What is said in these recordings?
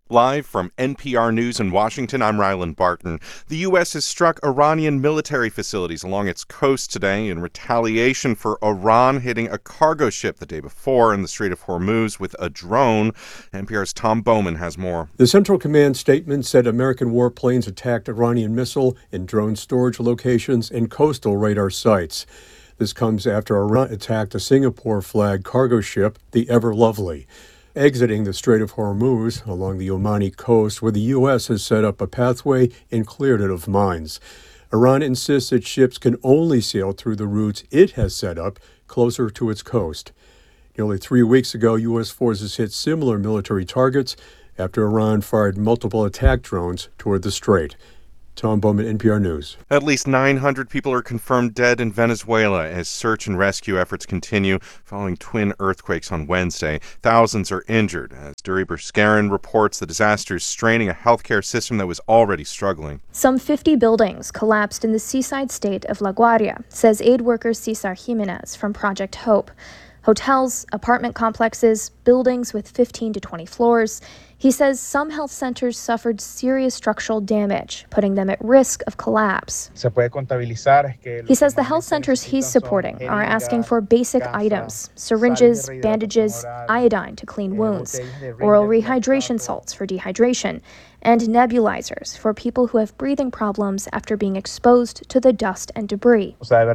Live from NPR News in Washington, I'm Rylan Barton. The U.S. has struck Iranian military facilities along its coast today in retaliation for Iran hitting a cargo ship the day before in the Strait of Hormuz with a drone. NPR's Tom Bowman has more. The Central Command statement said American warplanes attacked Iranian missile and drone storage locations and coastal radar sites. This comes after Iran attacked a Singapore-flagged cargo ship, the Ever Lovely, exiting the Strait of Hormuz along the Omani coast, where the U.S. has set up a pathway and cleared it of mines. Iran insists that ships can only sail through the routes it has set up closer to its coast. Nearly 3 weeks ago, U.S. forces hit similar military targets after Iran fired multiple attack drones toward the strait. Tom Bowman, NPR News. At least 900 people are confirmed dead in Venezuela as search and rescue efforts continue following twin earthquakes on Wednesday. Thousands are injured as Duri Buscarin reports the disaster is straining a healthcare system that was already struggling. Some 50 buildings collapsed in the seaside state of La Guaria, says aid worker Cesar Jimenez from Project Hope. Hotels, apartment complexes, buildings with 15 to 20 floors. He says some health centers suffered serious structural damage, putting them at risk of collapse. He says the health centers he's supporting are asking for basic items: syringes, bandages, iodine to clean wounds, oral rehydration salts for dehydration, and nebulizers for people who have breathing problems after being exposed to the dust and debris.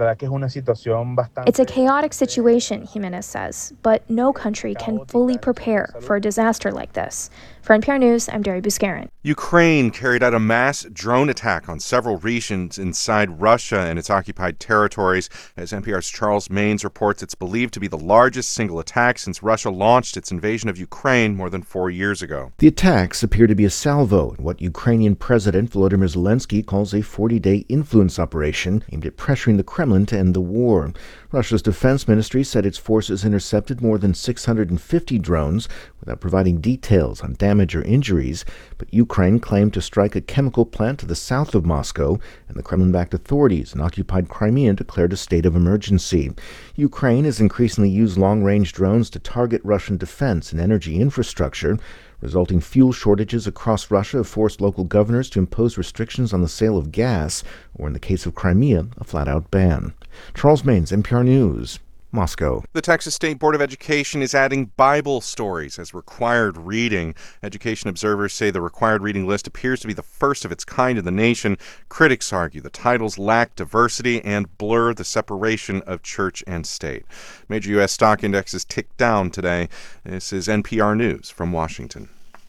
It's a chaotic situation, Jimenez says, but no country can fully prepare for a disaster like this. For NPR News, I'm Duri Buscarin. Ukraine carried out a mass drone attack on several regions inside Russia and its occupied territories. As NPR's Charles Maynes reports, it's believed to be the largest single attack since Russia launched its invasion of Ukraine more than 4 years ago. The attacks appear to be a salvo in what Ukrainian President Volodymyr Zelensky calls a 40-day influence operation aimed at pressuring the Kremlin to end the war. Russia's defense ministry said its forces intercepted more than 650 drones without providing details on damage or injuries, but Ukraine claimed to strike a chemical plant to the south of Moscow, and the Kremlin-backed authorities in occupied Crimea declared a state of emergency. Ukraine has increasingly used long-range drones to target Russian defense and energy infrastructure. Resulting fuel shortages across Russia have forced local governors to impose restrictions on the sale of gas, or in the case of Crimea, a flat-out ban. Charles Maynes, NPR News, Moscow. The Texas State Board of Education is adding Bible stories as required reading. Education observers say the required reading list appears to be the first of its kind in the nation. Critics argue the titles lack diversity and blur the separation of church and state. Major U.S. stock indexes ticked down today. This is NPR News from Washington.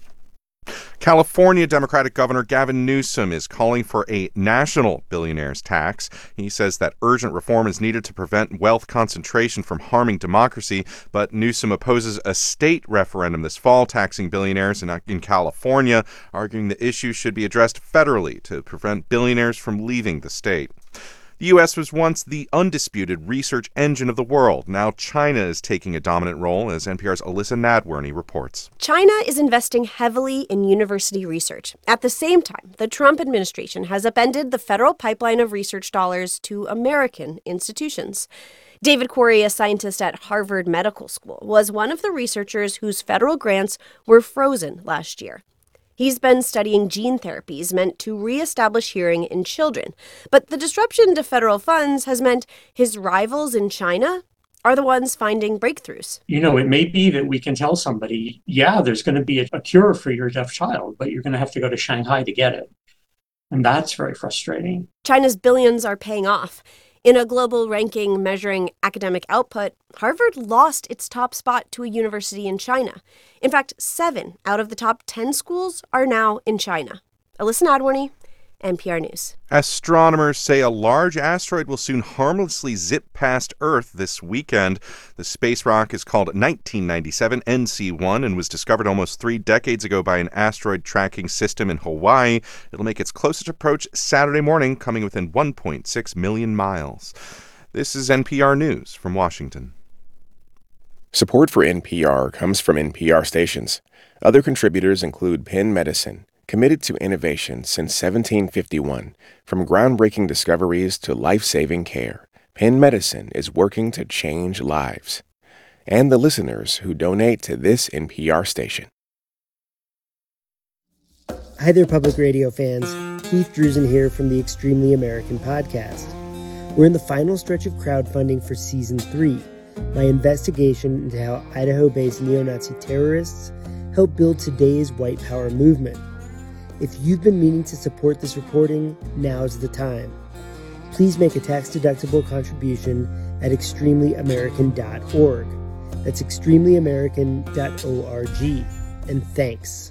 California Democratic Governor Gavin Newsom is calling for a national billionaires tax. He says that urgent reform is needed to prevent wealth concentration from harming democracy, but Newsom opposes a state referendum this fall taxing billionaires in California, arguing the issue should be addressed federally to prevent billionaires from leaving the state. The U.S. was once the undisputed research engine of the world. Now China is taking a dominant role, as NPR's Alyssa Nadworny reports. China is investing heavily in university research. At the same time, the Trump administration has upended the federal pipeline of research dollars to American institutions. David Quarry, a scientist at Harvard Medical School, was one of the researchers whose federal grants were frozen last year. He's been studying gene therapies meant to reestablish hearing in children. But the disruption to federal funds has meant his rivals in China are the ones finding breakthroughs. It may be that we can tell somebody, yeah, there's going to be a cure for your deaf child, but you're going to have to go to Shanghai to get it. And that's very frustrating. China's billions are paying off. In a global ranking measuring academic output, Harvard lost its top spot to a university in China. In fact, 7 out of the top 10 schools are now in China. Alyssa Nadworny, NPR News. Astronomers say a large asteroid will soon harmlessly zip past Earth this weekend. The space rock is called 1997 NC-1 and was discovered almost 3 decades ago by an asteroid tracking system in Hawaii. It'll make its closest approach Saturday morning, coming within 1.6 million miles. This is NPR News from Washington. Support for NPR comes from NPR stations. Other contributors include Penn Medicine, committed to innovation since 1751. From groundbreaking discoveries to life-saving care, Penn Medicine is working to change lives. And the listeners who donate to this NPR station. Hi there, public radio fans. Keith Drusen here from the Extremely American podcast. We're in the final stretch of crowdfunding for Season 3, my investigation into how Idaho-based neo-Nazi terrorists helped build today's white power movement. If you've been meaning to support this reporting, now's the time. Please make a tax-deductible contribution at extremelyamerican.org. That's extremelyamerican.org. And thanks.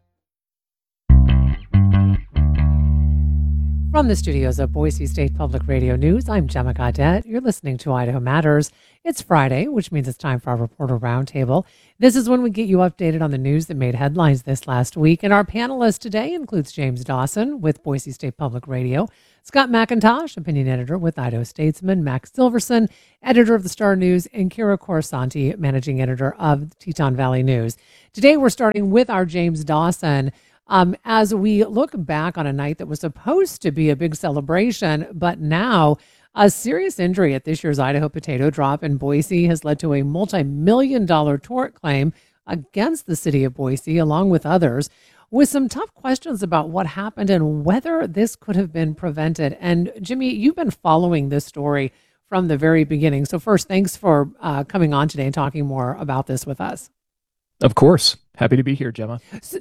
From the studios of Boise State Public Radio News, I'm Gemma Gaudette. You're listening to Idaho Matters. It's Friday, which means it's time for our Reporter Roundtable. This is when we get you updated on the news that made headlines this last week. And our panelist today includes James Dawson with Boise State Public Radio, Scott McIntosh, opinion editor with Idaho Statesman, Max Silverson, editor of the Star News, and Kira Corsanti, managing editor of Teton Valley News. Today, we're starting with our James Dawson. As we look back on a night that was supposed to be a big celebration, but now a serious injury at this year's Idaho Potato Drop in Boise has led to a multi-million-dollar tort claim against the city of Boise, along with others, with some tough questions about what happened and whether this could have been prevented. And Jimmy, you've been following this story from the very beginning. So first, thanks for coming on today and talking more about this with us. Of course. Happy to be here, Gemma.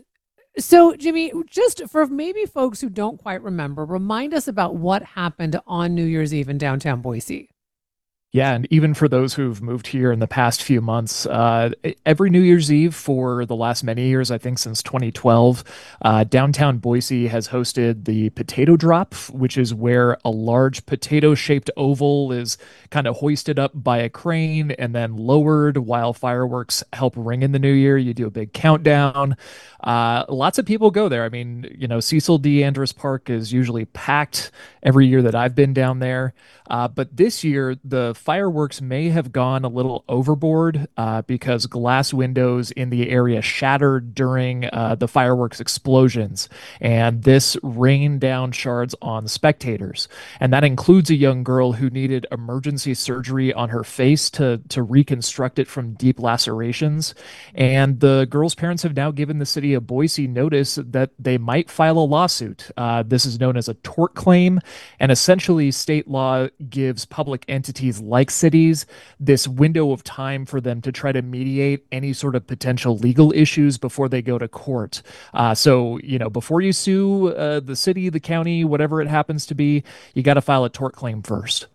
So, Jimmy, just for maybe folks who don't quite remember, remind us about what happened on New Year's Eve in downtown Boise. Yeah, and even for those who've moved here in the past few months, every New Year's Eve for the last many years, I think since 2012, downtown Boise has hosted the Potato Drop, which is where a large potato-shaped oval is kind of hoisted up by a crane and then lowered while fireworks help ring in the new year. You do a big countdown. Lots of people go there. I mean, you know, Cecil D. Andrus Park is usually packed every year that I've been down there. But this year, the fireworks may have gone a little overboard because glass windows in the area shattered during the fireworks explosions. And this rained down shards on spectators. And that includes a young girl who needed emergency surgery on her face to reconstruct it from deep lacerations. And the girl's parents have now given the city of Boise notice that they might file a lawsuit. This is known as a tort claim. And essentially, state law gives public entities like cities this window of time for them to try to mediate any sort of potential legal issues before they go to court. So, you know, before you sue the city, the county, whatever it happens to be, you got to file a tort claim first.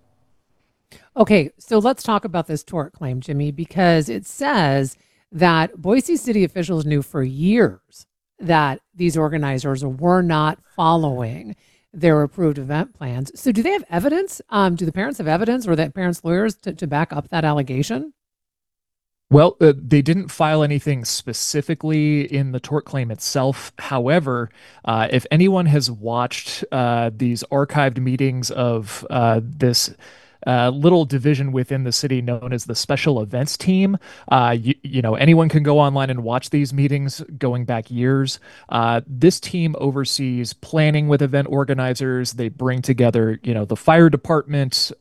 Okay, so let's talk about this tort claim, Jimmy, because it says that Boise city officials knew for years that these organizers were not following their approved event plans. So do they have evidence? Do the parents have evidence or that parents' lawyers to back up that allegation? Well, they didn't file anything specifically in the tort claim itself. However, if anyone has watched these archived meetings of this little division within the city known as the Special Events Team. You know, anyone can go online and watch these meetings going back years. This team oversees planning with event organizers. They bring together, you know, the fire department,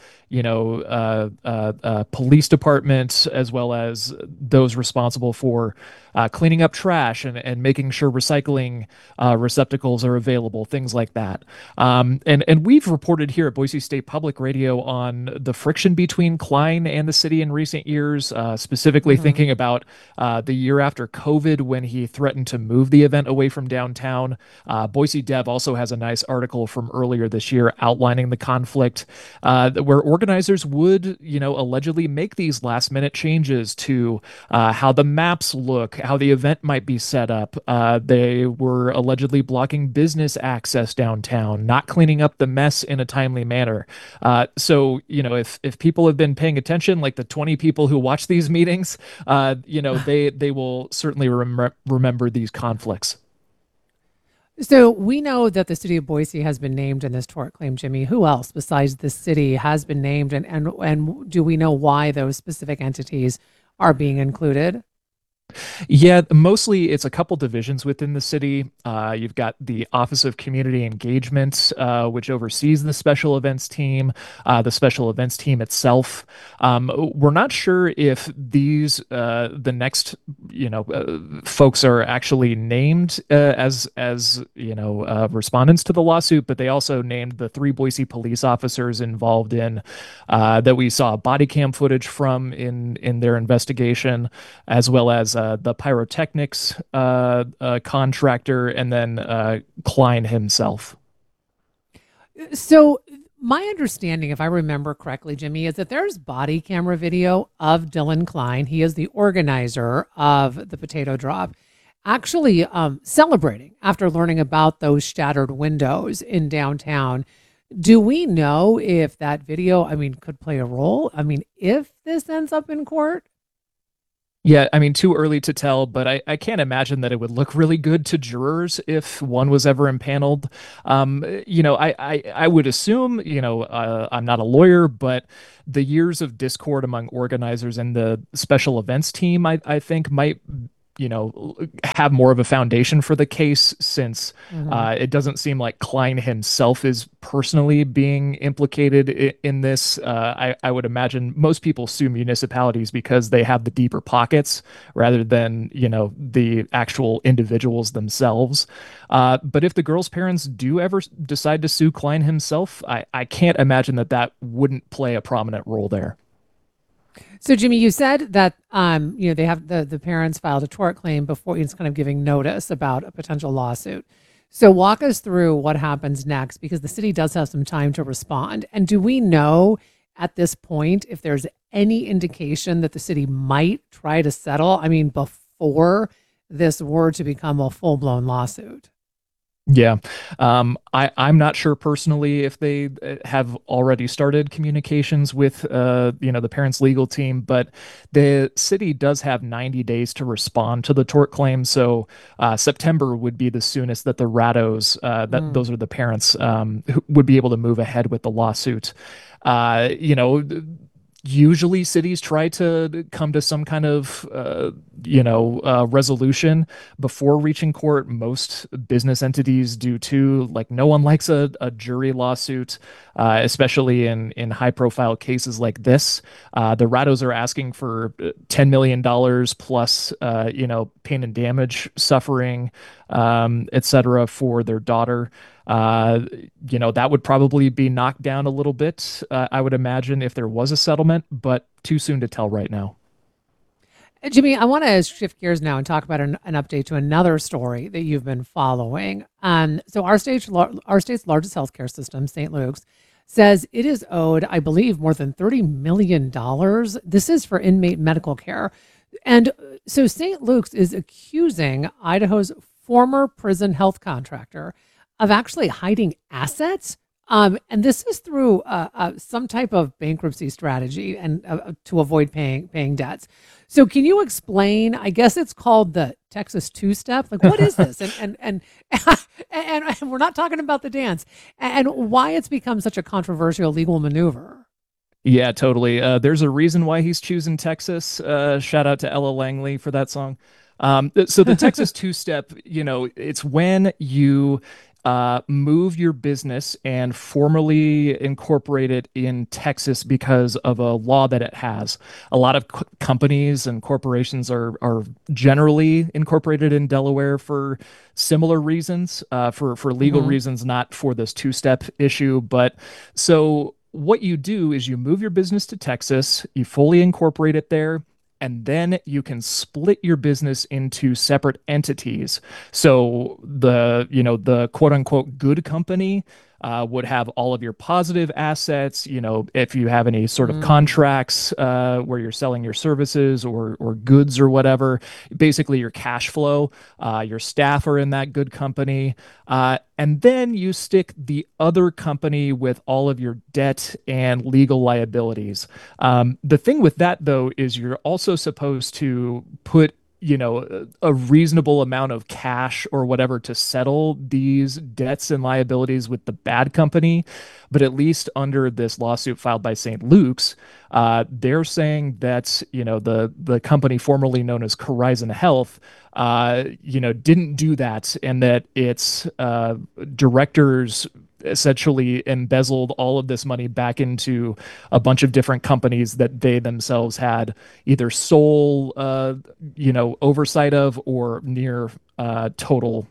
police departments, as well as those responsible for cleaning up trash and making sure recycling receptacles are available, things like that. And we've reported here at Boise State Public Radio on the friction between Klein and the city in recent years, specifically thinking about the year after COVID when he threatened to move the event away from downtown. Boise Dev also has a nice article from earlier this year outlining the conflict where organizers would, you know, allegedly make these last minute changes to how the maps look, how the event might be set up. They were allegedly blocking business access downtown, not cleaning up the mess in a timely manner. So, you know, if people have been paying attention, like the 20 people who watch these meetings, you know, they will certainly remember these conflicts. So we know that the city of Boise has been named in this tort claim, Jimmy. Who else besides the city has been named, and do we know why those specific entities are being included? Yeah, mostly it's a couple divisions within the city. You've got the Office of Community Engagement, which oversees the special events team itself. We're not sure if the next, folks are actually named as respondents to the lawsuit, but they also named the three Boise police officers involved in that we saw body cam footage from in their investigation, as well as the pyrotechnics contractor, and then Klein himself. So, my understanding, if I remember correctly, Jimmy, is that there's body camera video of Dylan Klein. He is the organizer of the potato drop, actually celebrating after learning about those shattered windows in downtown. Do we know if that video, could play a role? If this ends up in court? Yeah, too early to tell, but I can't imagine that it would look really good to jurors if one was ever impaneled. I would assume, I'm not a lawyer, but the years of discord among organizers and the special events team, I think might have more of a foundation for the case, since it doesn't seem like Klein himself is personally being implicated in this. I would imagine most people sue municipalities because they have the deeper pockets rather than, the actual individuals themselves. But if the girl's parents do ever decide to sue Klein himself, I can't imagine that wouldn't play a prominent role there. So, Jimmy, you said that they have the parents filed a tort claim before it's kind of giving notice about a potential lawsuit. So, walk us through what happens next, because the city does have some time to respond. And do we know at this point if there's any indication that the city might try to settle? Before this were to become a full-blown lawsuit. Yeah. I'm not sure personally if they have already started communications with, the parents' legal team, but the city does have 90 days to respond to the tort claim. So September would be the soonest that the Rattos, those are the parents, who would be able to move ahead with the lawsuit. Usually cities try to come to some kind of, resolution before reaching court. Most business entities do too. Like, no one likes a jury lawsuit, especially in high profile cases like this. The Rattos are asking for $10 million plus, pain and damage suffering, et cetera, for their daughter. That would probably be knocked down a little bit, I would imagine, if there was a settlement, but too soon to tell right now. Jimmy, I want to shift gears now and talk about an update to another story that you've been following. So our state's largest healthcare system, St. Luke's, says it is owed, I believe, more than $30 million. This is for inmate medical care. And so St. Luke's is accusing Idaho's former prison health contractor of actually hiding assets. And this is through some type of bankruptcy strategy and to avoid paying debts. So can you explain, I guess it's called the Texas two-step? Like, what is this? And we're not talking about the dance, and why it's become such a controversial legal maneuver. Yeah, totally. There's a reason why he's choosing Texas. Shout out to Ella Langley for that song. So the Texas two-step, it's when you move your business and formally incorporate it in Texas because of a law that it has. A lot of companies and corporations are generally incorporated in Delaware for similar reasons, for legal reasons, not for this two-step issue. But so what you do is you move your business to Texas, you fully incorporate it there, and then you can split your business into separate entities. So the quote unquote good company would have all of your positive assets. If you have any sort of contracts where you're selling your services or goods or whatever, basically your cash flow, your staff are in that good company. And then you stick the other company with all of your debt and legal liabilities. The thing with that, though, is you're also supposed to put a reasonable amount of cash or whatever to settle these debts and liabilities with the bad company. But at least under this lawsuit filed by St. Luke's, they're saying that, the company formerly known as Corizon Health, didn't do that, and that its directors essentially embezzled all of this money back into a bunch of different companies that they themselves had either sole, oversight of or near total,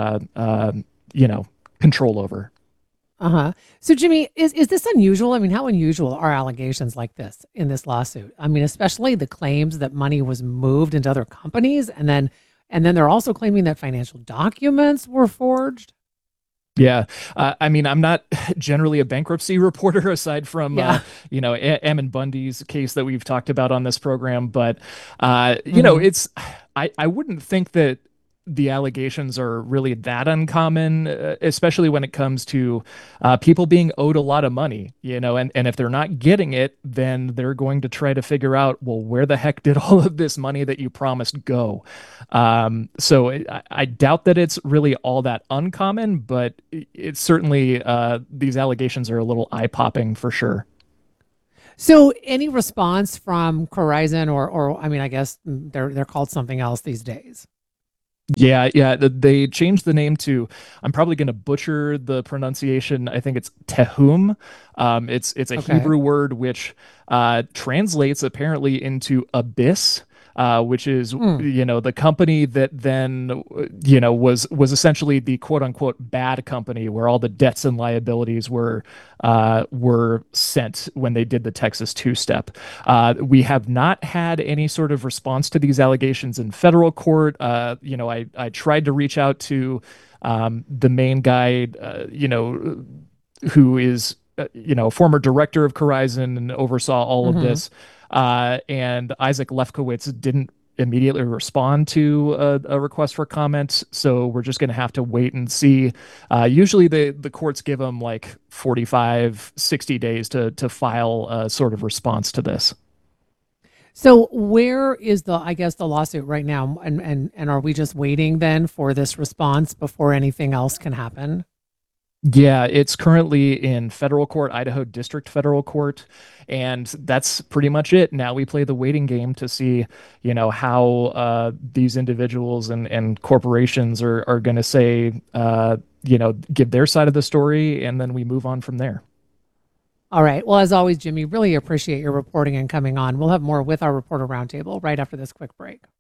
control over. Uh-huh. So Jimmy, is this unusual? I mean, how unusual are allegations like this in this lawsuit? I mean, especially the claims that money was moved into other companies, and then they're also claiming that financial documents were forged. Yeah. I'm not generally a bankruptcy reporter aside from, Ammon Bundy's case that we've talked about on this program. But, I wouldn't think that the allegations are really that uncommon, especially when it comes to people being owed a lot of money, and if they're not getting it, then they're going to try to figure out, well, where the heck did all of this money that you promised go? So I doubt that it's really all that uncommon, but it's certainly, these allegations are a little eye-popping for sure. So any response from Corizon or I guess they're called something else these days? Yeah. They changed the name to, I'm probably going to butcher the pronunciation. I think it's Tehum. It's a Hebrew word which translates apparently into abyss. Which is, the company that then, was essentially the quote unquote bad company where all the debts and liabilities were sent when they did the Texas two-step. We have not had any sort of response to these allegations in federal court. I tried to reach out to the main guy, who is, former director of Corizon and oversaw all of this. And Isaac Lefkowitz didn't immediately respond to a request for comment. So we're just going to have to wait and see. Usually the courts give them like 45, 60 days to file a sort of response to this. So where is the lawsuit right now? And are we just waiting then for this response before anything else can happen? Yeah, it's currently in federal court, Idaho District Federal Court, and that's pretty much it. Now we play the waiting game to see, how these individuals and corporations are going to say, give their side of the story, and then we move on from there. All right. Well, as always, Jimmy, really appreciate your reporting and coming on. We'll have more with our Reporter Roundtable right after this quick break.